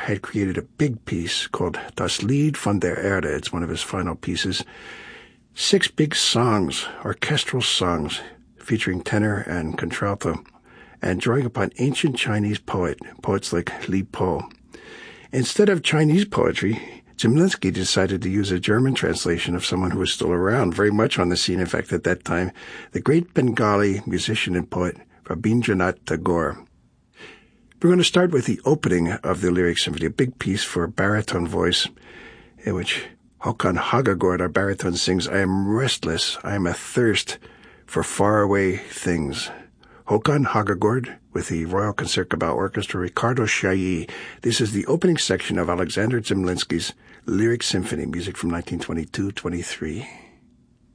had created a big piece called Das Lied von der Erde. It's one of his final pieces. 6 big songs, orchestral songs, featuring tenor and contralto, and drawing upon ancient Chinese poets like Li Po. Instead of Chinese poetry, Zemlinsky decided to use a German translation of someone who was still around, very much on the scene, in fact, at that time, the great Bengali musician and poet Rabindranath Tagore. We're going to start with the opening of the Lyric Symphony, a big piece for baritone voice, in which Håkan Hagagård, our baritone, sings, "I am restless, I am athirst for faraway things." Håkan Hagagård with the Royal Concertgebouw Orchestra, Ricardo Chailly. This is the opening section of Alexander Zemlinsky's Lyric Symphony, music from 1922-23.